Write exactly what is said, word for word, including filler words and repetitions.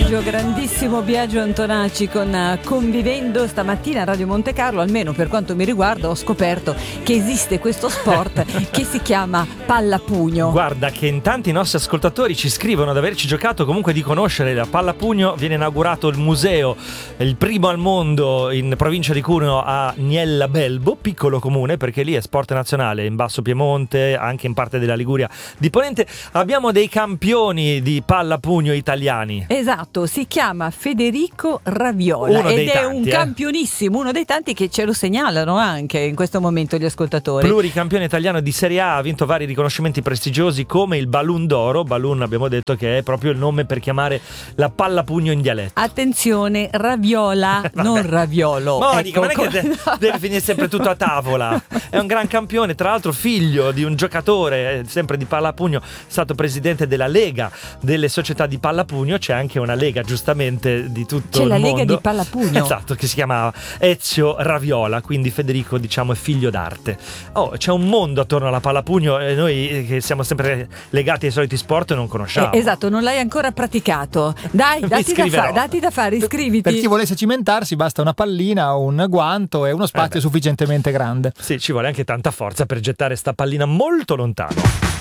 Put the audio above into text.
Biagio, grandissimo Biagio Antonacci con Convivendo. Stamattina a Radio Monte Carlo, almeno per quanto mi riguarda, ho scoperto che esiste questo sport che si chiama pallapugno. Guarda che in tanti nostri ascoltatori ci scrivono di averci giocato, comunque di conoscere la pallapugno. Viene inaugurato il museo, il primo al mondo in provincia di Cuneo a Niella Belbo, piccolo comune perché lì è sport nazionale, in Basso Piemonte, anche in parte della Liguria di Ponente. Abbiamo dei campioni di pallapugno italiani. Esatto, si chiama Federico Raviola uno ed dei è tanti, un eh. campionissimo, uno dei tanti che ce lo segnalano anche in questo momento gli ascoltatori. Pluricampione italiano di Serie A, ha vinto vari riconoscimenti prestigiosi come il Balloon d'Oro. Balloon abbiamo detto che è proprio il nome per chiamare la pallapugno in dialetto. Attenzione, Raviola, non Raviolo. Monica, ecco, ma non è che de- deve finire sempre tutto a tavola. È un gran campione, tra l'altro figlio di un giocatore sempre di pallapugno, è stato presidente della Lega delle società di pallapugno. C'è anche una lega giustamente di tutto C'è il la mondo. Lega di pallapugno. Esatto, che si chiama Ezio Raviola, quindi Federico diciamo è figlio d'arte. Oh, c'è un mondo attorno alla pallapugno e noi che siamo sempre legati ai soliti sport non conosciamo. Eh, esatto, non l'hai ancora praticato. Dai, Mi datti da, iscriverò. fa- datti da fare, iscriviti. Per chi volesse cimentarsi basta una pallina, un guanto e uno spazio Eh beh. sufficientemente grande. Sì, ci vuole anche tanta forza per gettare sta pallina molto lontano.